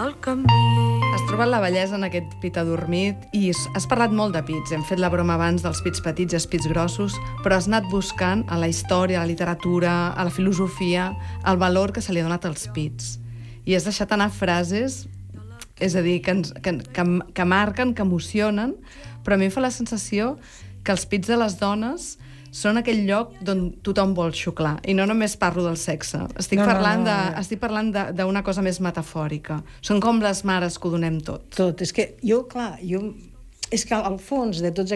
el camí. Has trobat la bellesa en aquest pit adormit i has parlat molt de pits. Hem fet la broma abans dels pits petits i els pits grossos, però has anat buscant a la història, a la literatura, a la filosofia, el valor que se li ha donat als pits. I has deixat anar frases, és a dir, que marquen, que emocionen, però a mi em fa la sensació que els pits de les dones són aquell lloc d'on tothom vol xuclar. I no només parlo del sexe. Estic parlant d'una cosa més metafòrica. Són com les mares que ho donem tot. Tot. És que jo, clar, és que al fons de tots